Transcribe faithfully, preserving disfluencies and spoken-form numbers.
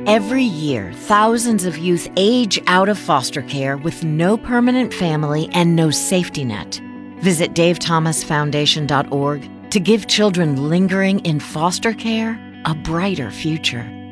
Every year, thousands of youth age out of foster care with no permanent family and no safety net. Visit dave thomas foundation dot org to give children lingering in foster care a brighter future.